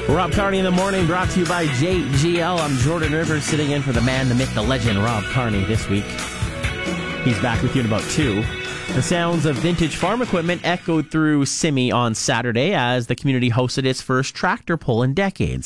Rob Carney in the morning, brought to you by JGL. I'm Jordan Rivers, sitting in for the man, the myth, the legend, Rob Carney this week. He's back with you in about 2. The sounds of vintage farm equipment echoed through Simi on Saturday as the community hosted its first tractor pull in decades.